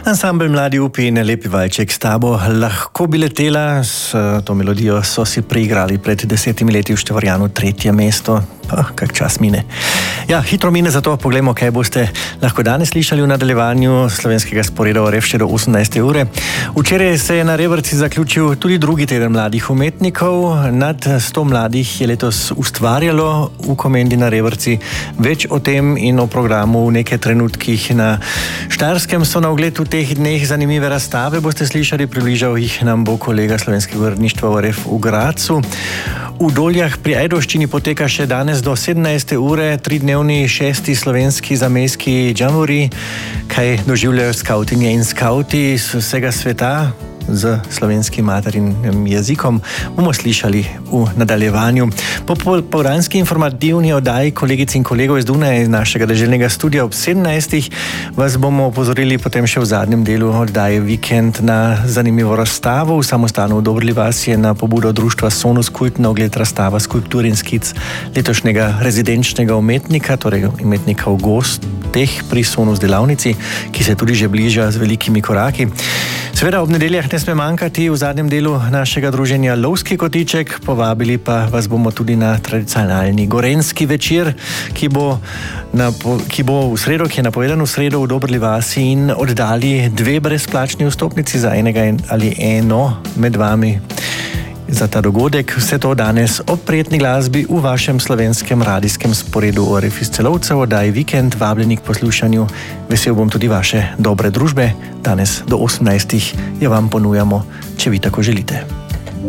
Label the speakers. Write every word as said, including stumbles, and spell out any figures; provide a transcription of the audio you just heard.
Speaker 1: Ansambel Mladi upi in lepi valček s tabo lahko bi letela. S to melodijo so si preigrali pred desetimi leti v Števorjanu tretje mesto. Pa, kak čas mine. Ja, hitro mine, zato poglejmo, kaj boste lahko danes slišali v nadaljevanju slovenskega sporeda o Revšče do osemnajste ure. Včeraj se je na Rebrci zaključil tudi drugi teden mladih umetnikov. Nad sto mladih je letos ustvarjalo v Komendi na Rebrci. Več o tem in o programu v nekaj trenutkih na Štajerskem so na ogled v teh dneh zanimive razstave. Boste slišali, približal jih nam bo kolega Slovenskega uredništva O R F v Gradcu. V Doljah pri Ajdovščini poteka še danes do sedemnajste ure tridnevni šesti slovenski zamejski jamboree, kaj doživljajo skautinje in skauti z vsega sveta z slovenskim materinim jezikom, bomo slišali v nadaljevanju. Po povdanski informativni oddaji kolegic in kolegov iz Dunaja iz našega deželnega studia ob sedemnajstih vas bomo opozorili potem še v zadnjem delu oddaje Vikend na zanimivo razstavo. V samostanu v Dobri vasi je na pobudo društva Sonus Kult na ogled razstava skulptur in skic letošnjega rezidenčnega umetnika, torej umetnika v gosteh pri Sonus delavnici, ki se tudi že bliža z velikimi koraki. Seveda ob nedeljah ne sme manjkati v zadnjem delu našega druženja Lovski kotiček, povabili pa vas bomo tudi na tradicionalni gorenjski večer, ki bo, na, ki bo v sredo, ki je napovedan v sredo v Dobri vasi, in oddali dve brezplačni vstopnici za enega ali eno med vami za ta dogodek. Vse to danes ob prijetni glasbi v vašem slovenskem radijskem sporedu O R F iz Celovca v oddaji Vikend. Vabljeni k poslušanju. Vesel bom tudi vaše dobre družbe. Danes do osemnajstih jo vam ponujamo, če vi tako želite.